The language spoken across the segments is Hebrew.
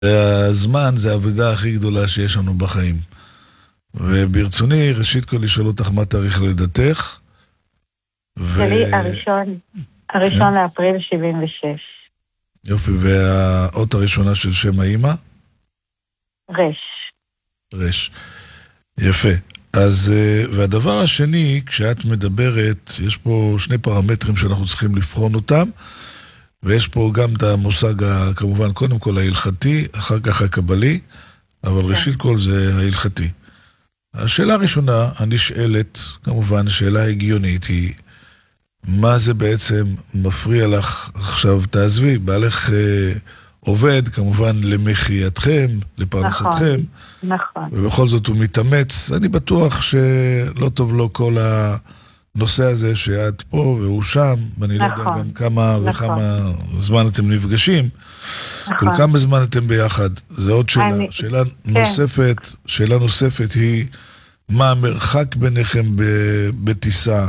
והזמן זה העבודה הכי גדולה שיש לנו בחיים. וברצוני, ראשית כל לשאול אותך מה תאריך לידתך. שלי הראשון לאפריל 76. יופי, והאות הראשונה של שם האמא? רש. רש. יפה. אז, והדבר השני, כשאת מדברת, יש פה שני פרמטרים שאנחנו צריכים לבחון אותם, ויש פה גם את המושג, כמובן, קודם כל ההלכתי, אחר כך הקבלי, אבל ראשית כל זה ההלכתי. השאלה הראשונה, הנשאלת, כמובן, שאלה הגיונית היא, מה זה בעצם מפריע לך עכשיו, תעזבי, בעלך עובד, כמובן למחייתכם, לפרנסתכם, נכון. ובכל זאת הוא מתאמץ, אני בטוח שלא טוב לו כל הנושא הזה שאת פה והוא שם, ואני לא יודע גם כמה וכמה זמן אתם נפגשים, כל כמה זמן אתם ביחד, זה עוד שאלה. שאלה נוספת היא, מה המרחק ביניכם בטיסה?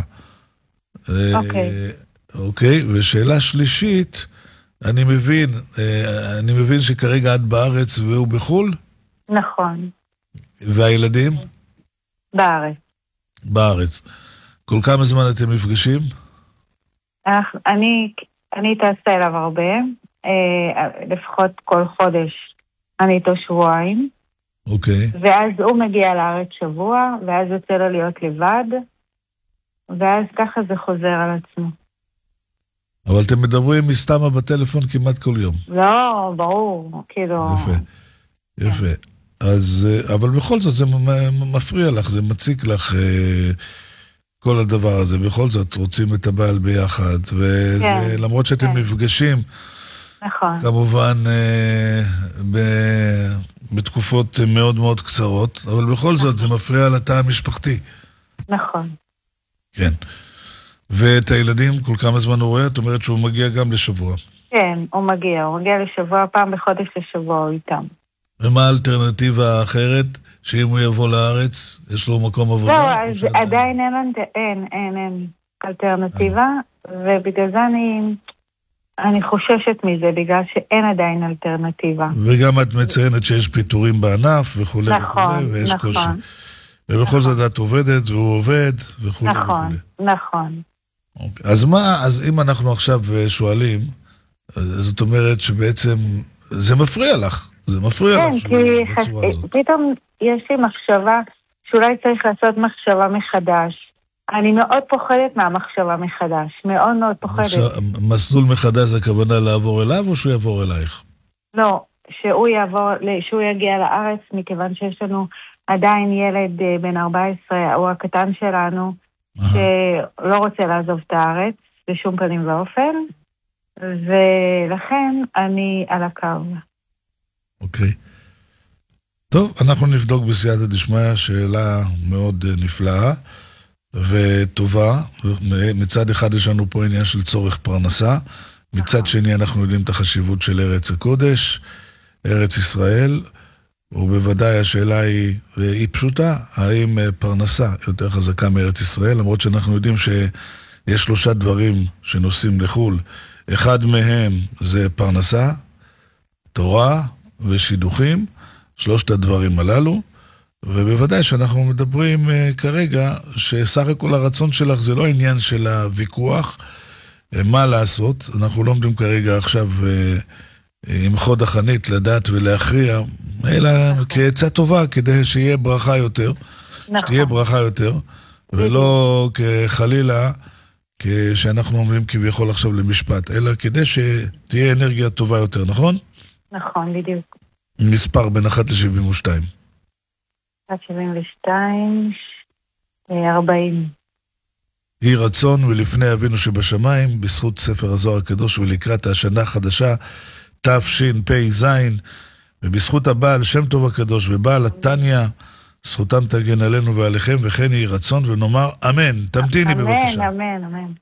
אוקיי, ושאלה שלישית, אני מבין שכרגע את בארץ והוא בחול? נכון. והילדים? בארץ. בארץ. כל כמה זמן אתם נפגשים? אני טסה אליו הרבה, לפחות כל חודש אני איתו שבועיים. אוקיי. ואז הוא מגיע לארץ שבוע, ואז יוצא לו להיות לבד, ואז ככה זה חוזר על עצמו. אבל אתם מדברים מסתמה בטלפון כמעט כל יום. לא, ברור, כאילו... יפה. אז, אבל בכל זאת זה מפריע לך, זה מציק לך כל הדבר הזה. בכל זאת רוצים את הבעל ביחד, וזה למרות שאתם נפגשים, נכון. כמובן בתקופות מאוד מאוד קצרות, אבל בכל זאת זה מפריע לתא המשפחתי. נכון. כן. ואת הילדים, כל כמה זמן הוא רואה? את אומרת שהוא מגיע גם לשבוע. כן, הוא מגיע לשבוע, פעם בחודש לשבוע הוא איתם. ומה האלטרנטיבה האחרת? שאם הוא יבוא לארץ, יש לו מקום עבודה? לא, אז עדיין אין אלטרנטיבה, ובגלל זה אני חוששת מזה, בגלל שאין עדיין אלטרנטיבה. וגם את מציינת שיש פיטורים בענף וכו' נכון, וכו', ויש קושי. נכון. ובכל זאת את עובדת והוא עובד וכו' וכו'. נכון. אז מה, אז אם אנחנו עכשיו שואלים, זאת אומרת שבעצם זה מפריע לך. זה מפריע לך בצורה הזאת. פתאום יש לי מחשבה שאולי צריך לעשות מחשבה מחדש. אני מאוד פוחדת מהמחשבה מחדש. מאוד מאוד פוחדת. מסלול מחדש זה הכוונה לעבור אליו או שהוא יעבור אלייך? לא, שהוא יגיע לארץ, מכיוון שיש לנו עדיין ילד בן 14, הוא הקטן שלנו, שלא רוצה לעזוב את הארץ בשום פנים ואופן, ולכן אני על הקו. אוקיי. טוב, אנחנו נבדוק בסייעתא דשמיא, שאלה מאוד נפלאה וטובה. מצד אחד יש לנו פה עניין של צורך פרנסה, מצד שני אנחנו יודעים את החשיבות של ארץ הקודש, ארץ ישראל, ובוודאי השאלה היא פשוטה, האם פרנסה יותר חזקה מארץ ישראל, למרות שאנחנו יודעים שיש 3 דברים שנוסעים לחול, אחד מהם זה פרנסה, תורה ושידוכים, 3 הדברים הללו, ובוודאי שאנחנו מדברים כרגע שסך הכל הרצון שלך זה לא העניין של הוויכוח, מה לעשות, אנחנו לא עומדים כרגע עכשיו עם חוד החנית לדעת ולהכריע, אלא כעצה טובה כדי שיהיה ברכה יותר, שתהיה ברכה יותר, ולא כחלילה, כשאנחנו אומרים כביכול עכשיו למשפט, אלא כדי שתהיה אנרגיה טובה יותר, נכון? נכון, בדיוק. מספר בין 1 ל-72. 72, 40. יהי רצון ולפני אבינו שבשמיים, בזכות ספר הזוהר הקדוש ולקראת השנה החדשה, תשפ"ז, ובזכות הבעל שם טוב הקדוש ובעל התניא, זכותם תגן עלינו ועליכם, וכן יהי רצון ונאמר אמן. תמתיני בבקשה. אמן, אמן, אמן.